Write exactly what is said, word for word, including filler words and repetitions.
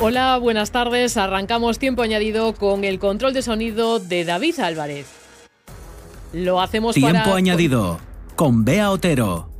Hola, buenas tardes. Arrancamos Tiempo Añadido con el control de sonido de David Álvarez. Lo hacemos Tiempo para... Añadido con Bea Otero.